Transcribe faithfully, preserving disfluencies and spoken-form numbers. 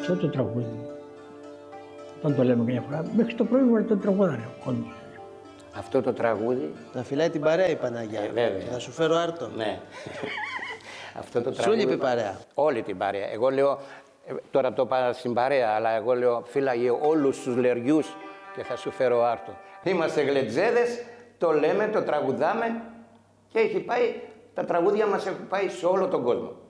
Αυτό το τραγούδι, όταν το λέμε καμιά φορά, μέχρι το πρωί μπορεί να το τραγουδάνε ο κόσμος. Αυτό το τραγούδι... Να φυλάει την παρέα η Παναγιά. Ε, βέβαια. Να σου φέρω άρτο. Ναι. Αυτό το Σου τραγούδι... λείπει παρέα. Όλη την παρέα. Εγώ λέω, τώρα το είπα στην παρέα, αλλά εγώ λέω φύλαγε όλους τους λεριούς και θα σου φέρω άρτο. Είμαστε γλετζέδες, το λέμε, το τραγουδάμε και έχει πάει, τα τραγούδια μας έχουν πάει σε όλο τον κόσμο.